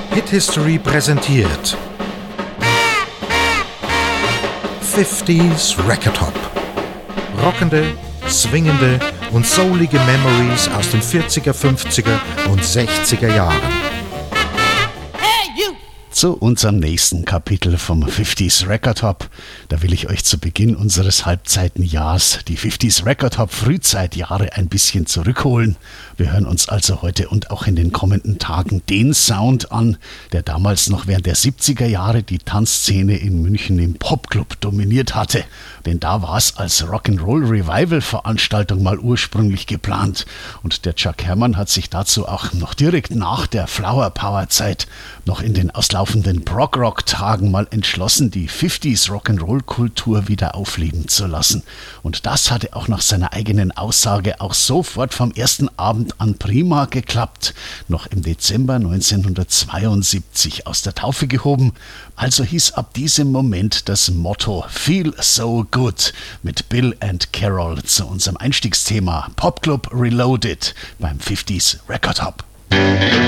Hit History präsentiert 50s Record Hop. Rockende, swingende und soulige Memories aus den 40er, 50er und 60er Jahren. Zu unserem nächsten Kapitel vom 50s Record Hop. Da will ich euch zu Beginn unseres Halbzeitenjahrs die 50s Record Hop Frühzeitjahre ein bisschen zurückholen. Wir hören uns also heute und auch in den kommenden Tagen den Sound an, der damals noch während der 70er Jahre die Tanzszene in München im Popclub dominiert hatte. Denn da war es als Rock'n'Roll Revival Veranstaltung mal ursprünglich geplant. Und der Chuck Herrmann hat sich dazu auch noch direkt nach der Flower Power Zeit noch in den auslaufenden Prog-Rock-Tagen mal entschlossen, die 50s Rock'n'Roll-Kultur wieder aufleben zu lassen. Und das hatte auch nach seiner eigenen Aussage auch sofort vom ersten Abend an prima geklappt. Noch im Dezember 1972 aus der Taufe gehoben. Also hieß ab diesem Moment das Motto Feel So Good mit Bill and Carol zu unserem Einstiegsthema Popclub Reloaded beim 50s Record Hop.